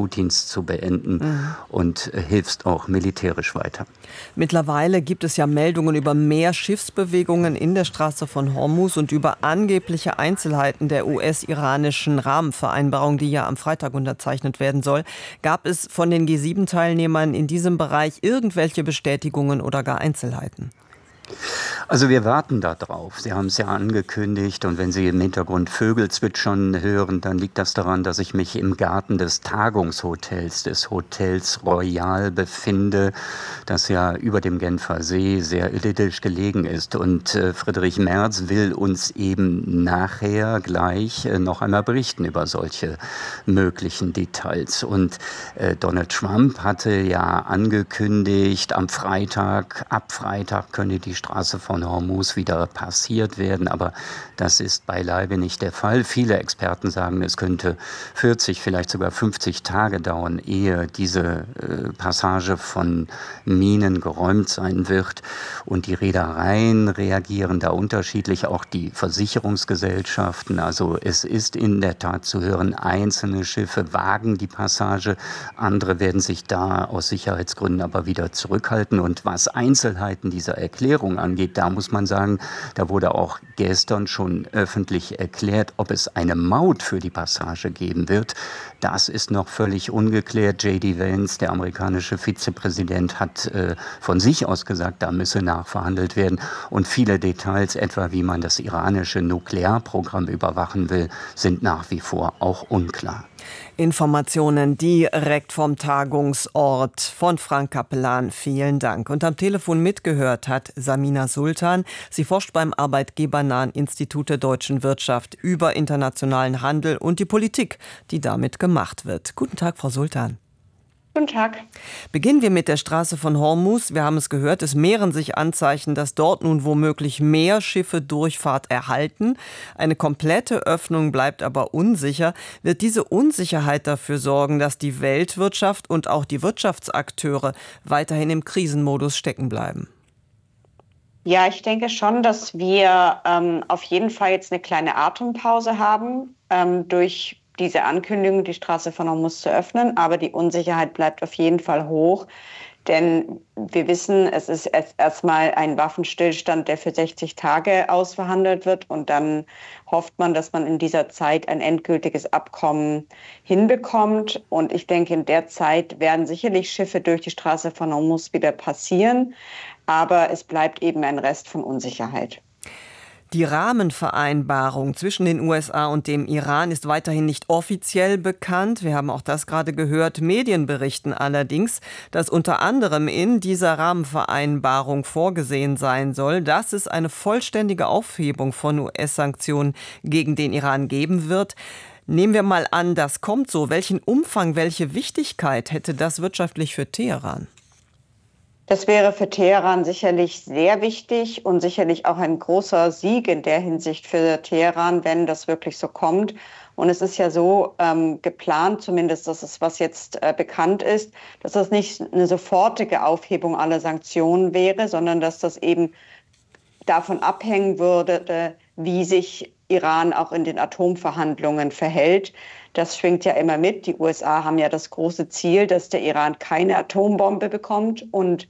Putins zu beenden und hilfst auch militärisch weiter. Mittlerweile gibt es ja Meldungen über mehr Schiffsbewegungen in der Straße von Hormuz und über angebliche Einzelheiten der US-iranischen Rahmenvereinbarung, die ja am Freitag unterzeichnet werden soll. Gab es von den G7-Teilnehmern in diesem Bereich irgendwelche Bestätigungen oder gar Einzelheiten? Also wir warten da drauf. Sie haben es ja angekündigt und wenn Sie im Hintergrund Vögel zwitschern hören, dann liegt das daran, dass ich mich im Garten des Tagungshotels, des Hotels Royal befinde, das ja über dem Genfer See sehr idyllisch gelegen ist. Und Friedrich Merz will uns eben nachher gleich noch einmal berichten über solche möglichen Details. Und Donald Trump hatte ja angekündigt, ab Freitag könne die Straße von Hormuz wieder passiert werden, aber das ist beileibe nicht der Fall. Viele Experten sagen, es könnte 40, vielleicht sogar 50 Tage dauern, ehe diese Passage von Minen geräumt sein wird. Und die Reedereien reagieren da unterschiedlich, auch die Versicherungsgesellschaften. Also es ist in der Tat zu hören, einzelne Schiffe wagen die Passage, andere werden sich da aus Sicherheitsgründen aber wieder zurückhalten. Und was Einzelheiten dieser Erklärung angeht, da muss man sagen, da wurde auch gestern schon öffentlich erklärt, ob es eine Maut für die Passage geben wird. Das ist noch völlig ungeklärt. J.D. Vance, der amerikanische Vizepräsident, hat von sich aus gesagt, da müsse nachverhandelt werden. Und viele Details, etwa wie man das iranische Nuklearprogramm überwachen will, sind nach wie vor auch unklar. Informationen direkt vom Tagungsort von Frank Capellan. Vielen Dank. Und am Telefon mitgehört hat Samina Sultan. Sie forscht beim Arbeitgebernahen Institut der deutschen Wirtschaft über internationalen Handel und die Politik, die damit gemacht wird. Guten Tag, Frau Sultan. Guten Tag. Beginnen wir mit der Straße von Hormuz. Wir haben es gehört, es mehren sich Anzeichen, dass dort nun womöglich mehr Schiffe Durchfahrt erhalten. Eine komplette Öffnung bleibt aber unsicher. Wird diese Unsicherheit dafür sorgen, dass die Weltwirtschaft und auch die Wirtschaftsakteure weiterhin im Krisenmodus stecken bleiben? Ja, ich denke schon, dass wir auf jeden Fall jetzt eine kleine Atempause haben durch diese Ankündigung, die Straße von Hormuz zu öffnen. Aber die Unsicherheit bleibt auf jeden Fall hoch. Denn wir wissen, es ist erstmal ein Waffenstillstand, der für 60 Tage ausverhandelt wird. Und dann hofft man, dass man in dieser Zeit ein endgültiges Abkommen hinbekommt. Und ich denke, in der Zeit werden sicherlich Schiffe durch die Straße von Hormuz wieder passieren. Aber es bleibt eben ein Rest von Unsicherheit. Die Rahmenvereinbarung zwischen den USA und dem Iran ist weiterhin nicht offiziell bekannt. Wir haben auch das gerade gehört. Medien berichten allerdings, dass unter anderem in dieser Rahmenvereinbarung vorgesehen sein soll, dass es eine vollständige Aufhebung von US-Sanktionen gegen den Iran geben wird. Nehmen wir mal an, das kommt so. Welchen Umfang, welche Wichtigkeit hätte das wirtschaftlich für Teheran? Das wäre für Teheran sicherlich sehr wichtig und sicherlich auch ein großer Sieg in der Hinsicht für Teheran, wenn das wirklich so kommt. Und es ist ja so geplant, zumindest das ist, was jetzt bekannt ist, dass das nicht eine sofortige Aufhebung aller Sanktionen wäre, sondern dass das eben davon abhängen würde, wie sich Iran auch in den Atomverhandlungen verhält. Das schwingt ja immer mit. Die USA haben ja das große Ziel, dass der Iran keine Atombombe bekommt. Und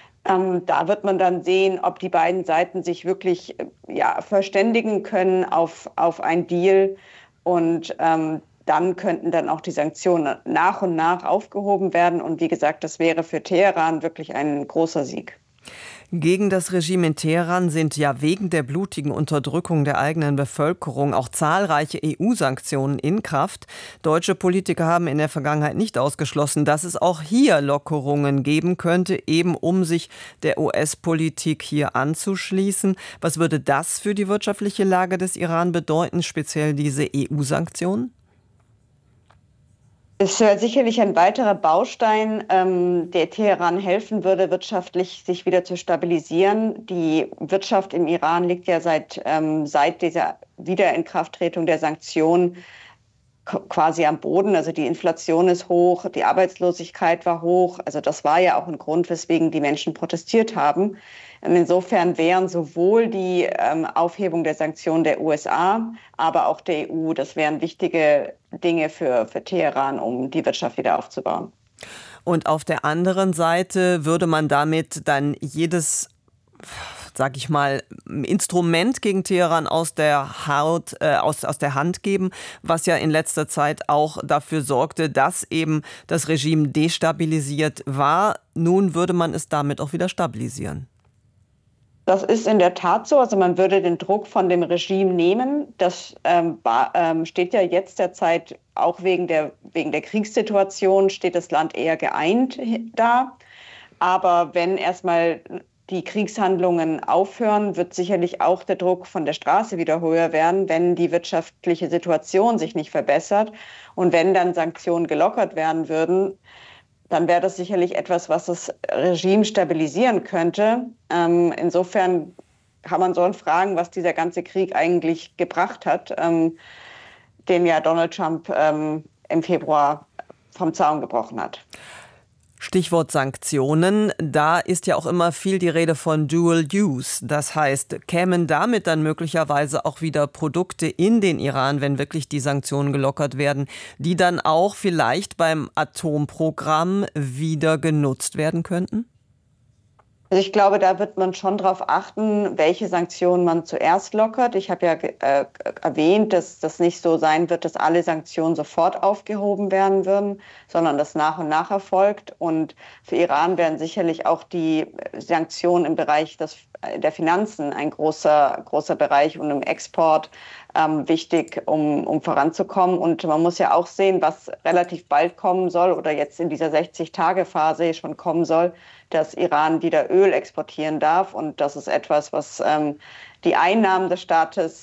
da wird man dann sehen, ob die beiden Seiten sich wirklich verständigen können auf einen Deal. Und dann könnten dann auch die Sanktionen nach und nach aufgehoben werden. Und wie gesagt, das wäre für Teheran wirklich ein großer Sieg. Gegen das Regime in Teheran sind ja wegen der blutigen Unterdrückung der eigenen Bevölkerung auch zahlreiche EU-Sanktionen in Kraft. Deutsche Politiker haben in der Vergangenheit nicht ausgeschlossen, dass es auch hier Lockerungen geben könnte, eben um sich der US-Politik hier anzuschließen. Was würde das für die wirtschaftliche Lage des Iran bedeuten, speziell diese EU-Sanktionen? Es wäre sicherlich ein weiterer Baustein, der Teheran helfen würde, wirtschaftlich sich wieder zu stabilisieren. Die Wirtschaft im Iran liegt ja seit dieser Wiederinkrafttretung der Sanktionen quasi am Boden. Also die Inflation ist hoch, die Arbeitslosigkeit war hoch. Also das war ja auch ein Grund, weswegen die Menschen protestiert haben. Und insofern wären sowohl die Aufhebung der Sanktionen der USA, aber auch der EU, das wären wichtige Dinge für Teheran, um die Wirtschaft wieder aufzubauen. Und auf der anderen Seite würde man damit dann jedes, sag ich mal, Instrument gegen Teheran aus der Hand geben, was ja in letzter Zeit auch dafür sorgte, dass eben das Regime destabilisiert war. Nun würde man es damit auch wieder stabilisieren. Das ist in der Tat so. Also man würde den Druck von dem Regime nehmen. Das steht ja jetzt derzeit auch wegen der Kriegssituation, steht das Land eher geeint da. Aber wenn erstmal die Kriegshandlungen aufhören, wird sicherlich auch der Druck von der Straße wieder höher werden, wenn die wirtschaftliche Situation sich nicht verbessert. Und wenn dann Sanktionen gelockert werden würden, dann wäre das sicherlich etwas, was das Regime stabilisieren könnte. Insofern kann man so fragen, was dieser ganze Krieg eigentlich gebracht hat, den ja Donald Trump im Februar vom Zaun gebrochen hat. Stichwort Sanktionen, da ist ja auch immer viel die Rede von Dual Use. Das heißt, kämen damit dann möglicherweise auch wieder Produkte in den Iran, wenn wirklich die Sanktionen gelockert werden, die dann auch vielleicht beim Atomprogramm wieder genutzt werden könnten? Also ich glaube, da wird man schon darauf achten, welche Sanktionen man zuerst lockert. Ich habe ja erwähnt, dass das nicht so sein wird, dass alle Sanktionen sofort aufgehoben werden würden, sondern das nach und nach erfolgt. Und für Iran wären sicherlich auch die Sanktionen im Bereich der Finanzen ein großer Bereich und im Export wichtig, um voranzukommen. Und man muss ja auch sehen, was relativ bald kommen soll oder jetzt in dieser 60-Tage-Phase schon kommen soll, dass Iran wieder Öl exportieren darf. Und das ist etwas, was die Einnahmen des Staates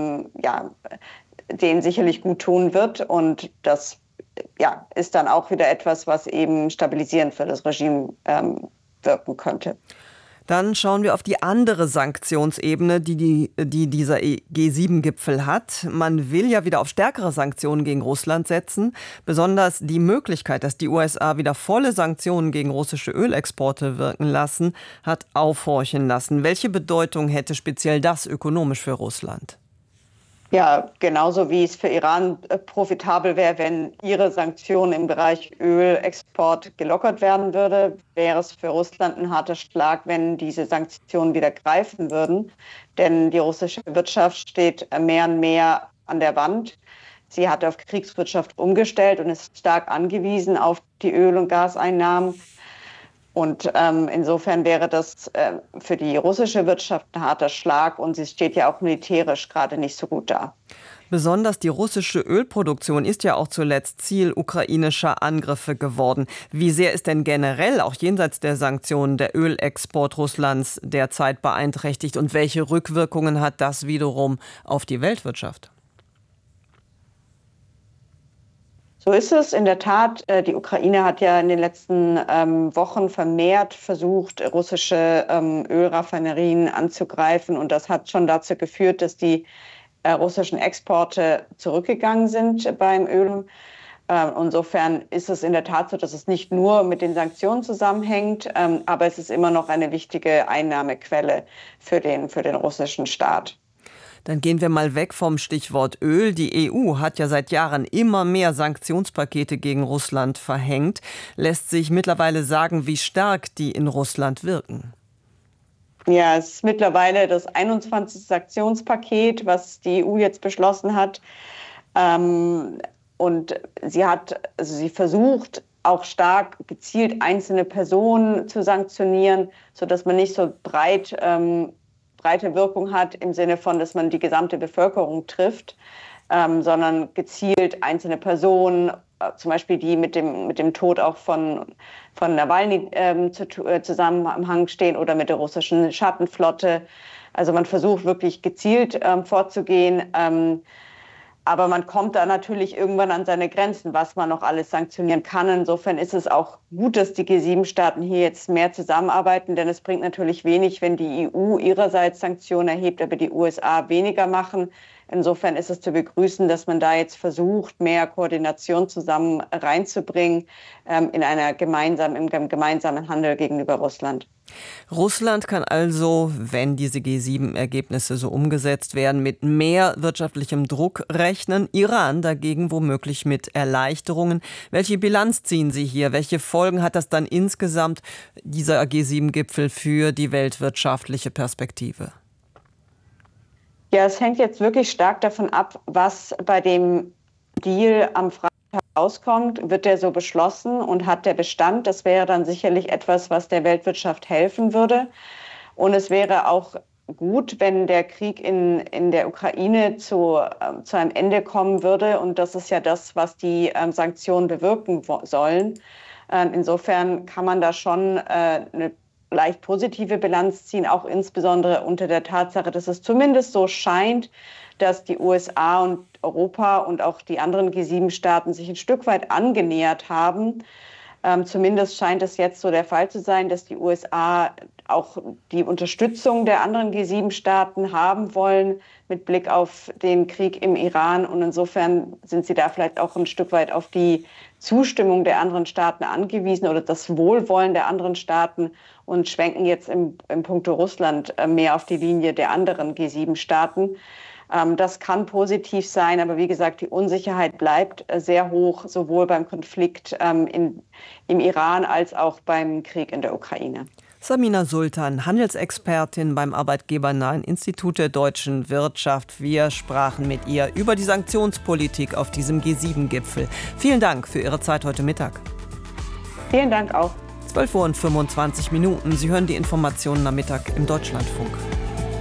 denen sicherlich gut tun wird. Und das ist dann auch wieder etwas, was eben stabilisierend für das Regime wirken könnte. Dann schauen wir auf die andere Sanktionsebene, die dieser G7-Gipfel hat. Man will ja wieder auf stärkere Sanktionen gegen Russland setzen. Besonders die Möglichkeit, dass die USA wieder volle Sanktionen gegen russische Ölexporte wirken lassen, hat aufhorchen lassen. Welche Bedeutung hätte speziell das ökonomisch für Russland? Ja, genauso wie es für Iran profitabel wäre, wenn ihre Sanktionen im Bereich Ölexport gelockert werden würde, wäre es für Russland ein harter Schlag, wenn diese Sanktionen wieder greifen würden. Denn die russische Wirtschaft steht mehr und mehr an der Wand. Sie hat auf Kriegswirtschaft umgestellt und ist stark angewiesen auf die Öl- und Gaseinnahmen. Und insofern wäre das für die russische Wirtschaft ein harter Schlag und sie steht ja auch militärisch gerade nicht so gut da. Besonders die russische Ölproduktion ist ja auch zuletzt Ziel ukrainischer Angriffe geworden. Wie sehr ist denn generell, auch jenseits der Sanktionen, der Ölexport Russlands derzeit beeinträchtigt und welche Rückwirkungen hat das wiederum auf die Weltwirtschaft? So ist es in der Tat. Die Ukraine hat ja in den letzten Wochen vermehrt versucht, russische Ölraffinerien anzugreifen. Und das hat schon dazu geführt, dass die russischen Exporte zurückgegangen sind beim Öl. Insofern ist es in der Tat so, dass es nicht nur mit den Sanktionen zusammenhängt, aber es ist immer noch eine wichtige Einnahmequelle für den russischen Staat. Dann gehen wir mal weg vom Stichwort Öl. Die EU hat ja seit Jahren immer mehr Sanktionspakete gegen Russland verhängt. Lässt sich mittlerweile sagen, wie stark die in Russland wirken? Ja, es ist mittlerweile das 21. Sanktionspaket, was die EU jetzt beschlossen hat. Und sie versucht auch stark gezielt einzelne Personen zu sanktionieren, sodass man nicht so breite Wirkung hat im Sinne von, dass man die gesamte Bevölkerung trifft, sondern gezielt einzelne Personen, zum Beispiel die mit dem Tod auch von Nawalny Zusammenhang stehen oder mit der russischen Schattenflotte. Also man versucht wirklich gezielt vorzugehen, aber man kommt da natürlich irgendwann an seine Grenzen, was man noch alles sanktionieren kann. Insofern ist es auch gut, dass die G7-Staaten hier jetzt mehr zusammenarbeiten, denn es bringt natürlich wenig, wenn die EU ihrerseits Sanktionen erhebt, aber die USA weniger machen. Insofern ist es zu begrüßen, dass man da jetzt versucht, mehr Koordination zusammen reinzubringen im gemeinsamen Handel gegenüber Russland. Russland kann also, wenn diese G7-Ergebnisse so umgesetzt werden, mit mehr wirtschaftlichem Druck rechnen. Iran dagegen womöglich mit Erleichterungen. Welche Bilanz ziehen Sie hier? Welche Folgen hat das dann insgesamt, dieser G7-Gipfel, für die weltwirtschaftliche Perspektive? Ja, es hängt jetzt wirklich stark davon ab, was bei dem Deal am Freitag rauskommt. Wird der so beschlossen und hat der Bestand? Das wäre dann sicherlich etwas, was der Weltwirtschaft helfen würde. Und es wäre auch gut, wenn der Krieg in der Ukraine zu einem Ende kommen würde. Und das ist ja das, was die Sanktionen bewirken sollen. Insofern kann man da schon eine leicht positive Bilanz ziehen, auch insbesondere unter der Tatsache, dass es zumindest so scheint, dass die USA und Europa und auch die anderen G7-Staaten sich ein Stück weit angenähert haben. Zumindest scheint es jetzt so der Fall zu sein, dass die USA auch die Unterstützung der anderen G7-Staaten haben wollen mit Blick auf den Krieg im Iran. Und insofern sind sie da vielleicht auch ein Stück weit auf die Zustimmung der anderen Staaten angewiesen oder das Wohlwollen der anderen Staaten und schwenken jetzt im Punkto Russland mehr auf die Linie der anderen G7-Staaten. Das kann positiv sein, aber wie gesagt, die Unsicherheit bleibt sehr hoch, sowohl beim Konflikt im Iran als auch beim Krieg in der Ukraine. Samina Sultan, Handelsexpertin beim Arbeitgebernahen Institut der deutschen Wirtschaft. Wir sprachen mit ihr über die Sanktionspolitik auf diesem G7-Gipfel. Vielen Dank für Ihre Zeit heute Mittag. Vielen Dank auch. 12:25 Uhr. Sie hören die Informationen am Mittag im Deutschlandfunk.